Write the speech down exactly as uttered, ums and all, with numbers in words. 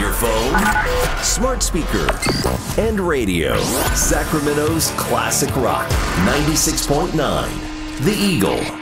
your phone, smart speaker, and radio. Sacramento's classic rock, ninety-six point nine, The Eagle.